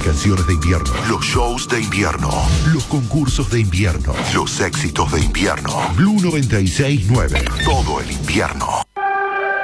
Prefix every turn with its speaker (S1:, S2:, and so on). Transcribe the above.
S1: canciones de invierno, los shows de invierno, los concursos de invierno, los éxitos de invierno. Blue 96.9, todo el invierno.